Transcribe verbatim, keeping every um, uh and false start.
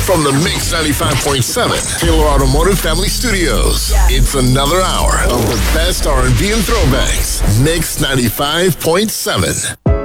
From the Mix ninety-five point seven Taylor Automotive Family Studios, it's another hour of the best R and B and throwbacks. Mix ninety-five point seven.